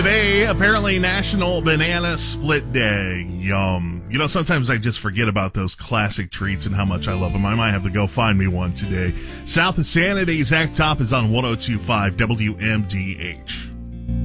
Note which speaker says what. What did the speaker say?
Speaker 1: Today, apparently National Banana Split Day. Yum. You know, sometimes I just forget about those classic treats and how much I love them. I might have to go find me one today. South of Sanity, Zach Top is on 102.5 WMDH.